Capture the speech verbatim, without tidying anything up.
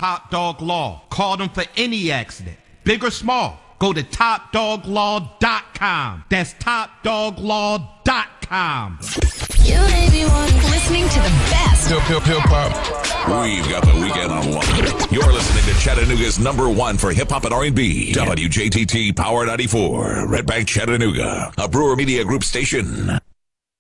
Top Dog Law. Call them for any accident, big or small. Go to top dog law dot com. That's top dog law dot com. You made me want to listening to the best. Hip, hip, hip hop. We've got the weekend on one. You're listening to Chattanooga's number one for hip hop and R and B. W J T T Power ninety-four, Red Bank, Chattanooga, a Brewer Media Group station.